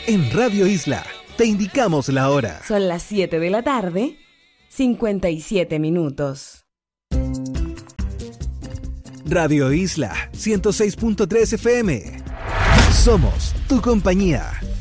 En Radio Isla te indicamos la hora. Son las 7 de la tarde, 57 minutos. Radio Isla 106.3 FM. Somos tu compañía.